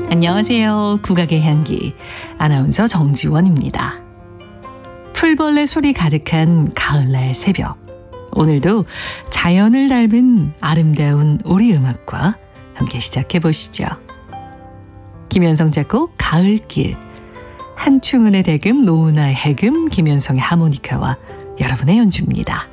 안녕하세요. 국악의 향기 아나운서 정지원입니다. 풀벌레 소리 가득한 가을날 새벽. 오늘도 자연을 닮은 아름다운 우리 음악과 함께 시작해 보시죠. 김현성 작곡 가을길, 한충은의 대금, 노은아의 해금, 김현성의 하모니카와 여러분의 연주입니다.